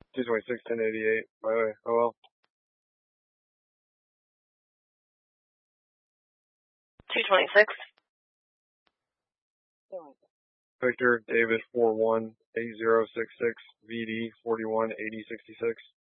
226, 1088. By the way, OL. 226. Victor David 418066 VD 418066.